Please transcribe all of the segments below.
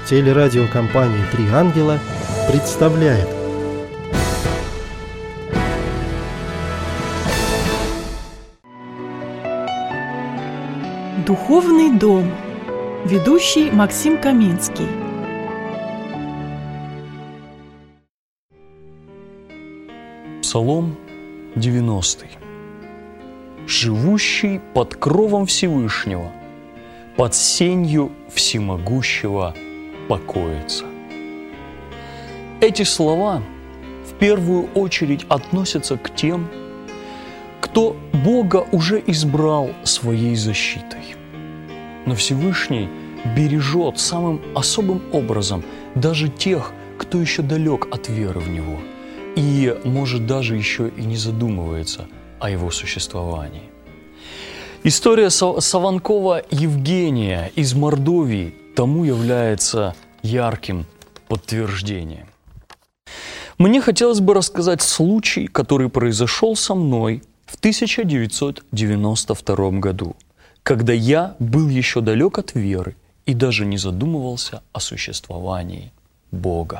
Телерадиокомпания «Три ангела» представляет. Духовный дом. Ведущий Максим Каминский. Псалом 90. «Живущий под кровом Всевышнего, под сенью всемогущего покоится». Эти слова в первую очередь относятся к тем, кто Бога уже избрал своей защитой. Но Всевышний бережет самым особым образом даже тех, кто еще далек от веры в Него и, может, даже еще и не задумывается о Его существовании. История Саванкова Евгения из Мордовии тому является ярким подтверждением. Мне хотелось бы рассказать случай, который произошел со мной в 1992 году, когда я был еще далек от веры и даже не задумывался о существовании Бога.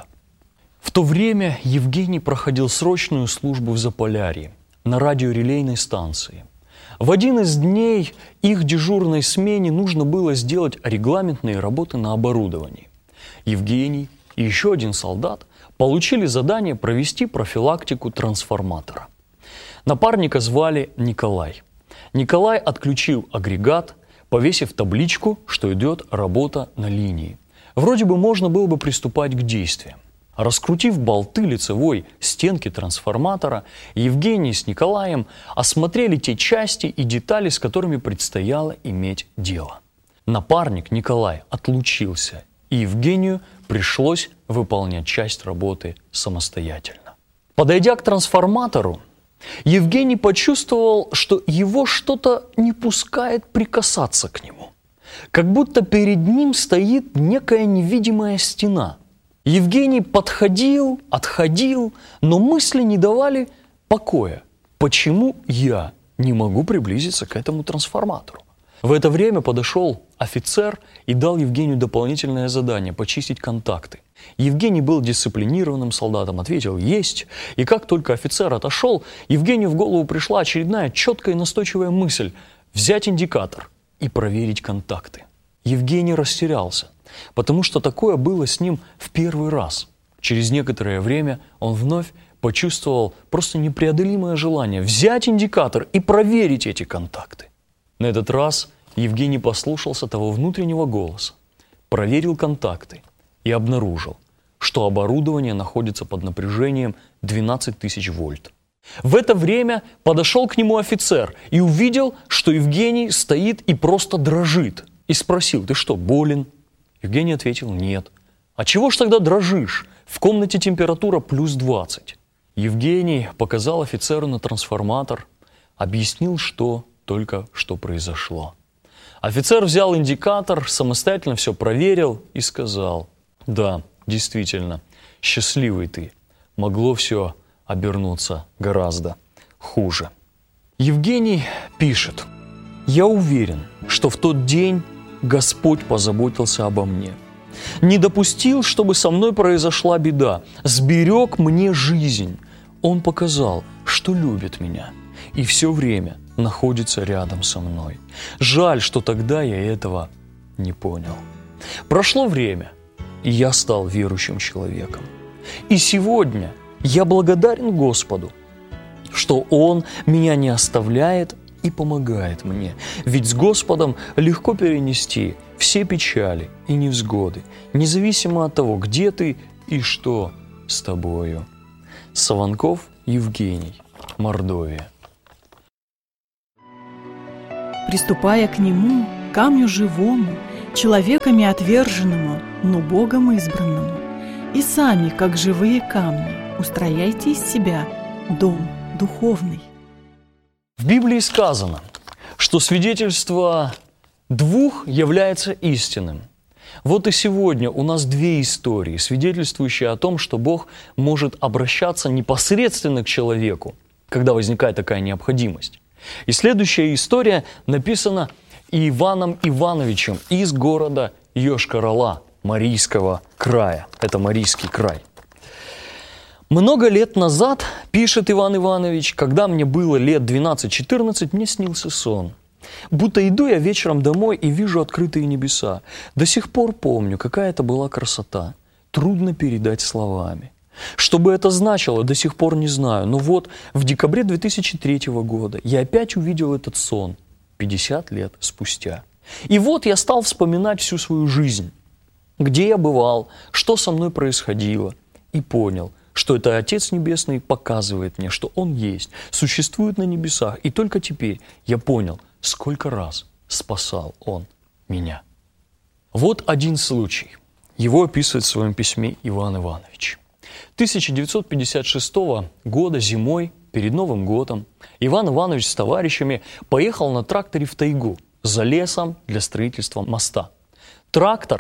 В то время Евгений проходил срочную службу в Заполярье на радиорелейной станции. В один из дней их дежурной смене нужно было сделать регламентные работы на оборудовании. Евгений и еще один солдат получили задание провести профилактику трансформатора. Напарника звали Николай. Николай отключил агрегат, повесив табличку, что идет работа на линии. Вроде бы можно было бы приступать к действиям. Раскрутив болты лицевой стенки трансформатора, Евгений с Николаем осмотрели те части и детали, с которыми предстояло иметь дело. Напарник Николай отлучился, и Евгению пришлось выполнять часть работы самостоятельно. Подойдя к трансформатору, Евгений почувствовал, что его что-то не пускает прикасаться к нему. Как будто перед ним стоит некая невидимая стена. Евгений подходил, отходил, но мысли не давали покоя. Почему я не могу приблизиться к этому трансформатору? В это время подошел офицер и дал Евгению дополнительное задание – почистить контакты. Евгений был дисциплинированным солдатом, ответил «есть». И как только офицер отошел, Евгению в голову пришла очередная четкая и настойчивая мысль – взять индикатор и проверить контакты. Евгений растерялся, потому что такое было с ним в первый раз. Через некоторое время он вновь почувствовал просто непреодолимое желание взять индикатор и проверить эти контакты. На этот раз Евгений послушался того внутреннего голоса, проверил контакты и обнаружил, что оборудование находится под напряжением 12 тысяч вольт. В это время подошел к нему офицер и увидел, что Евгений стоит и просто дрожит. И спросил: «Ты что, болен?» Евгений ответил: «Нет». «А чего ж тогда дрожишь? В комнате температура плюс 20». Евгений показал офицеру на трансформатор, объяснил, что только что произошло. Офицер взял индикатор, самостоятельно все проверил и сказал: «Да, действительно, счастливый ты. Могло все обернуться гораздо хуже». Евгений пишет: «Я уверен, что в тот день Господь позаботился обо мне. Не допустил, чтобы со мной произошла беда, сберег мне жизнь. Он показал, что любит меня и все время находится рядом со мной. Жаль, что тогда я этого не понял. Прошло время, и я стал верующим человеком. И сегодня я благодарен Господу, что Он меня не оставляет и помогает мне. Ведь с Господом легко перенести все печали и невзгоды, независимо от того, где ты и что с тобою». Саванков Евгений, Мордовия. Приступая к Нему, камню живому, человеками отверженному, но Богом избранному, и сами, как живые камни, устрояйте из себя дом духовный. В Библии сказано, что свидетельство двух является истинным. Вот и сегодня у нас две истории, свидетельствующие о том, что Бог может обращаться непосредственно к человеку, когда возникает такая необходимость. И следующая история написана Иваном Ивановичем из города Йошкар-Ола, Марийского края. Это Марийский край. Много лет назад, пишет Иван Иванович, когда мне было лет 12-14, мне снился сон. Будто иду я вечером домой и вижу открытые небеса. До сих пор помню, какая это была красота. Трудно передать словами. Что бы это значило, до сих пор не знаю. Но вот в декабре 2003 года я опять увидел этот сон, 50 лет спустя. И вот я стал вспоминать всю свою жизнь, где я бывал, что со мной происходило, и понял, что это Отец Небесный показывает мне, что Он есть, существует на небесах. И только теперь я понял, сколько раз спасал Он меня. Вот один случай. Его описывает в своем письме Иван Иванович. 1956 года зимой, перед Новым годом, Иван Иванович с товарищами поехал на тракторе в тайгу за лесом для строительства моста. Трактор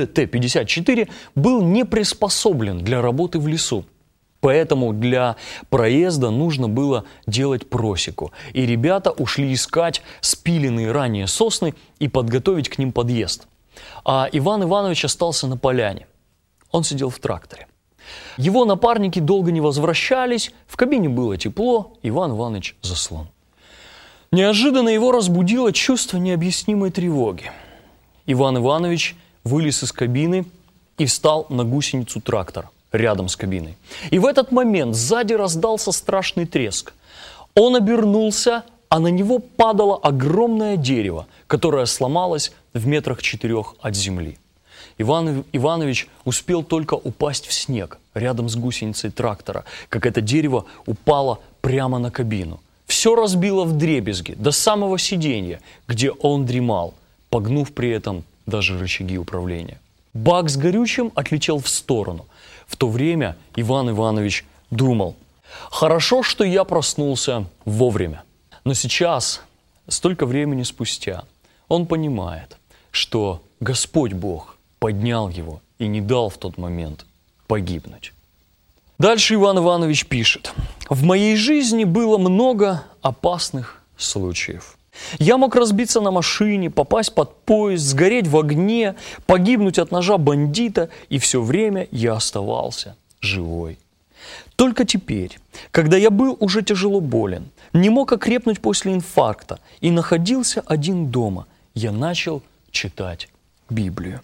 ДТ-54 был не приспособлен для работы в лесу. Поэтому для проезда нужно было делать просеку. И ребята ушли искать спиленные ранее сосны и подготовить к ним подъезд. А Иван Иванович остался на поляне. Он сидел в тракторе. Его напарники долго не возвращались, в кабине было тепло, Иван Иванович заснул. Неожиданно его разбудило чувство необъяснимой тревоги. Иван Иванович вылез из кабины и встал на гусеницу трактора рядом с кабиной. И в этот момент сзади раздался страшный треск. Он обернулся, а на него падало огромное дерево, которое сломалось в 4 метрах от земли. Иван Иванович успел только упасть в снег рядом с гусеницей трактора, как это дерево упало прямо на кабину. Все разбило вдребезги до самого сиденья, где он дремал, погнув при этом даже рычаги управления. Бак с горючим отлетел в сторону. В то время Иван Иванович думал: «Хорошо, что я проснулся вовремя». Но сейчас, столько времени спустя, он понимает, что Господь Бог поднял его и не дал в тот момент погибнуть. Дальше Иван Иванович пишет: «В моей жизни было много опасных случаев. Я мог разбиться на машине, попасть под поезд, сгореть в огне, погибнуть от ножа бандита, и все время я оставался живой. Только теперь, когда я был уже тяжело болен, не мог окрепнуть после инфаркта и находился один дома, я начал читать Библию.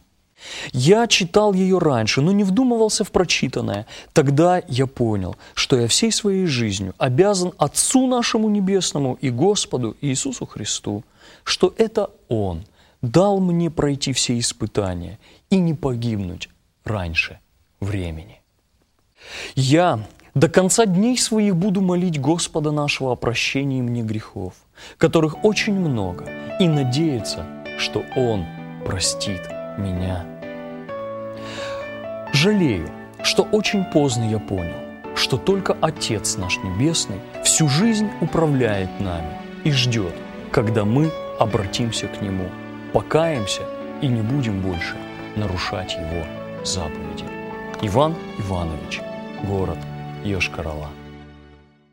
Я читал ее раньше, но не вдумывался в прочитанное. Тогда я понял, что я всей своей жизнью обязан Отцу нашему Небесному и Господу Иисусу Христу, что это Он дал мне пройти все испытания и не погибнуть раньше времени. Я до конца дней своих буду молить Господа нашего о прощении мне грехов, которых очень много, и надеяться, что Он простит меня. Жалею, что очень поздно я понял, что только Отец наш Небесный всю жизнь управляет нами и ждет, когда мы обратимся к Нему, покаемся и не будем больше нарушать Его заповеди. Иван Иванович, город Йошкар-Ола.